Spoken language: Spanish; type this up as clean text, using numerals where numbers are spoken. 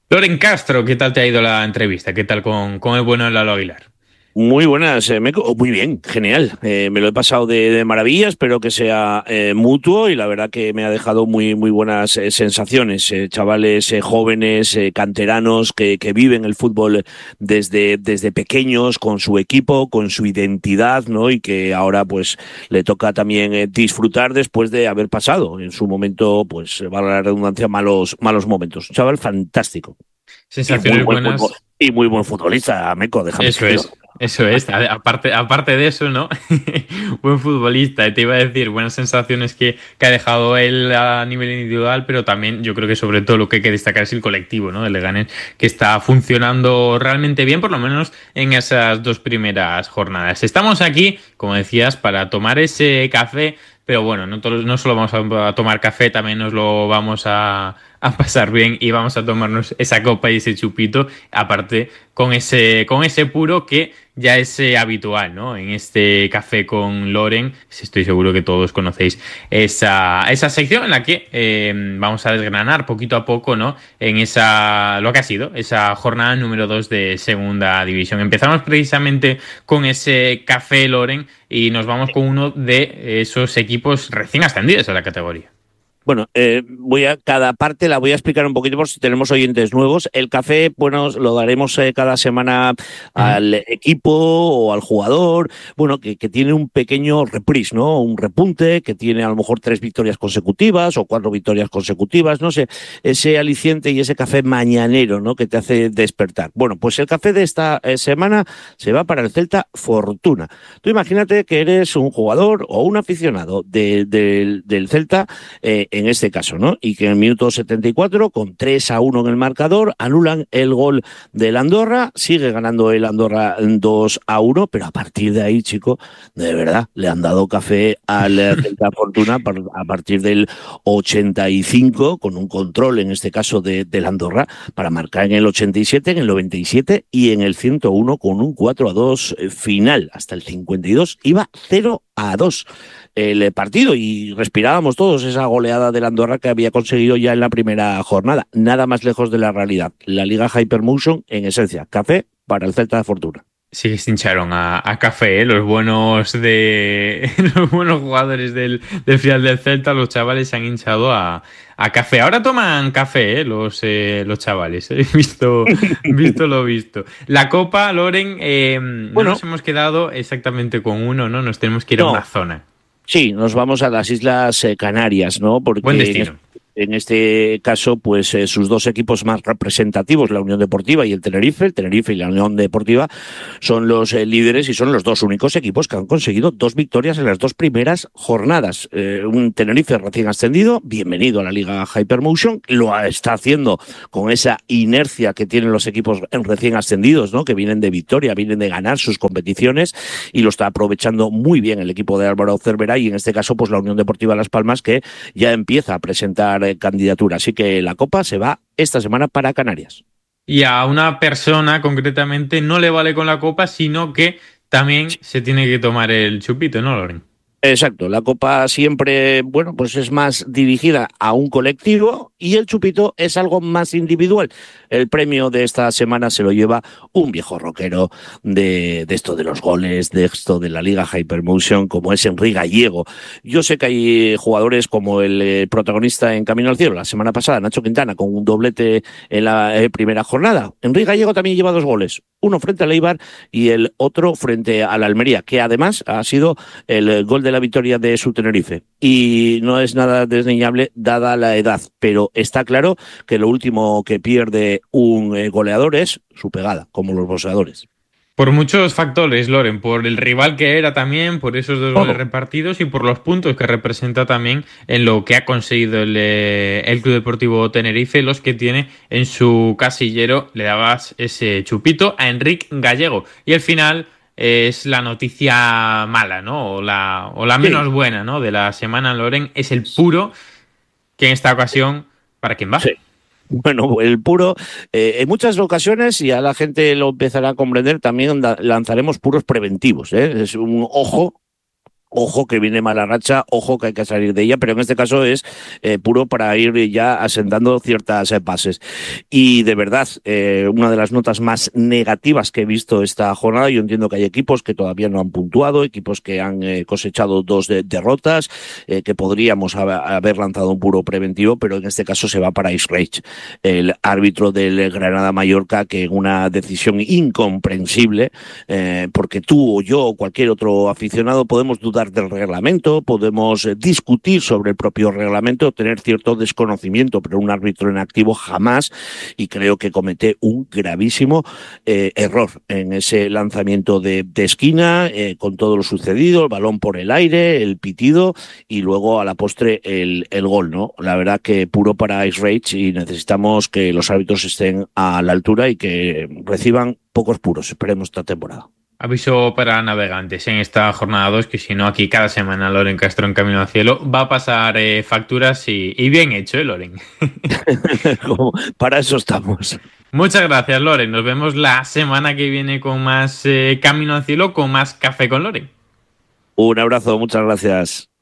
Loren Castro, ¿qué tal te ha ido la entrevista? ¿Qué tal con el bueno de Lalo Aguilar? Muy buenas, muy bien, genial. Me lo he pasado de maravilla, espero que sea mutuo y la verdad que me ha dejado muy buenas sensaciones. Chavales jóvenes, canteranos que viven el fútbol desde pequeños, con su equipo, con su identidad, ¿no? Y que ahora pues le toca también disfrutar después de haber pasado en su momento, pues valga la redundancia, malos momentos. Un chaval fantástico y muy Sensaciones buen fútbol, buenas. y muy buen futbolista, Meco, déjame Eso decirlo. es, eso es. Aparte de eso, ¿no? Buen futbolista. Te iba a decir, buenas sensaciones que ha dejado él a nivel individual, pero también yo creo que sobre todo lo que hay que destacar es el colectivo, ¿no? Del Leganés, que está funcionando realmente bien, por lo menos en esas dos primeras jornadas. Estamos aquí, como decías, para tomar ese café. Pero bueno, no solo vamos a tomar café, también nos lo vamos a pasar bien y vamos a tomarnos esa copa y ese chupito, aparte con ese puro que ya es habitual, ¿no? En este café con Loren, estoy seguro que todos conocéis esa sección en la que vamos a desgranar poquito a poco, ¿no? En lo que ha sido esa jornada número 2 de Segunda División. Empezamos precisamente con ese café Loren y nos vamos con uno de esos equipos recién ascendidos a la categoría. Bueno, cada parte la voy a explicar un poquito por si tenemos oyentes nuevos. El café, bueno, lo daremos cada semana Ujú. al equipo o al jugador, bueno, que tiene un pequeño reprise, ¿no? Un repunte, que tiene a lo mejor 3 victorias consecutivas o 4 victorias consecutivas, no sé, ese aliciente y ese café mañanero, ¿no? Que te hace despertar. Bueno, pues el café de esta semana se va para el Celta Fortuna. Tú imagínate que eres un jugador o un aficionado del Celta, en este caso, ¿no? Y que en el minuto 74, con 3-1 en el marcador, anulan el gol del Andorra, sigue ganando el Andorra 2-1, pero a partir de ahí, chico, de verdad, le han dado café al Celta Fortuna a partir del 85, con un control, en este caso, del Andorra, para marcar en el 87, en el 97 y en el 101 con un 4-2 final. Hasta el 52 iba 0-2 el partido y respirábamos todos esa goleada del Andorra que había conseguido ya en la primera jornada. Nada más lejos de la realidad. La Liga Hypermotion, en esencia, café para el Celta de Fortuna. Sí que se hincharon a café, ¿eh? Los buenos los buenos jugadores del final del Celta, los chavales se han hinchado a café. Ahora toman café, los chavales. He visto lo visto. La Copa, Loren, no Bueno, nos hemos quedado exactamente con uno, ¿no? Nos tenemos que ir a una no, zona. sí, nos vamos a las Islas Canarias, ¿no? Buen Porque destino. en este caso, pues sus dos equipos más representativos, la Unión Deportiva y el Tenerife y la Unión Deportiva, son los líderes y son los dos únicos equipos que han conseguido 2 victorias en las dos primeras jornadas. Un Tenerife recién ascendido, bienvenido a la Liga Hypermotion, lo está haciendo con esa inercia que tienen los equipos recién ascendidos, ¿no? Que vienen de victoria, vienen de ganar sus competiciones y lo está aprovechando muy bien el equipo de Álvaro Cervera y en este caso, pues la Unión Deportiva Las Palmas, que ya empieza a presentar candidatura. Así que la Copa se va esta semana para Canarias. Y a una persona concretamente no le vale con la copa, sino que también se tiene que tomar el chupito, ¿no, Loren? Exacto, la copa siempre, bueno, pues es más dirigida a un colectivo y el chupito es algo más individual. El premio de esta semana se lo lleva un viejo rockero de esto de los goles, de esto de la Liga Hypermotion, como es Enrique Gallego. Yo sé que hay jugadores como el protagonista en Camino al Cielo la semana pasada, Nacho Quintana, con un doblete en la primera jornada. Enrique Gallego también lleva 2 goles, uno frente al Eibar y el otro frente al Almería, que además ha sido el gol de la victoria de su Tenerife. Y no es nada desdeñable dada la edad, pero está claro que lo último que pierde un goleador es su pegada, como los boxeadores. Por muchos factores, Loren, por el rival que era también, por esos dos goles Todo. repartidos y por los puntos que representa también en lo que ha conseguido el Club Deportivo Tenerife, los que tiene en su casillero. Le dabas ese chupito a Enrique Gallego. Y al final es la noticia mala, ¿no? O la Sí, menos buena, ¿no? De la semana, Loren, es el puro que en esta ocasión, ¿para quién va? sí. Bueno, el puro, en muchas ocasiones, y a la gente lo empezará a comprender, también lanzaremos puros preventivos. Es un ojo que viene mala racha, ojo que hay que salir de ella, pero en este caso es puro para ir ya asentando ciertas bases. Y de verdad, una de las notas más negativas que he visto esta jornada, yo entiendo que hay equipos que todavía no han puntuado, equipos que han cosechado dos derrotas, que podríamos haber lanzado un puro preventivo, pero en este caso se va para Ice Rage, el árbitro del Granada Mallorca, que en una decisión incomprensible, porque tú o yo o cualquier otro aficionado podemos dudar del reglamento, podemos discutir sobre el propio reglamento, tener cierto desconocimiento, pero un árbitro en activo jamás, y creo que comete un gravísimo error en ese lanzamiento de esquina, con todo lo sucedido, el balón por el aire, el pitido y luego a la postre el gol, ¿no? La verdad que puro para Ice Rage, y necesitamos que los árbitros estén a la altura y que reciban pocos puros, esperemos esta temporada. Aviso para navegantes en esta jornada 2 que si no aquí cada semana Loren Castro en Camino al Cielo va a pasar facturas y bien hecho, Loren. Para eso estamos. Muchas gracias, Loren. Nos vemos la semana que viene con más Camino al Cielo, con más Café con Loren. Un abrazo, muchas gracias.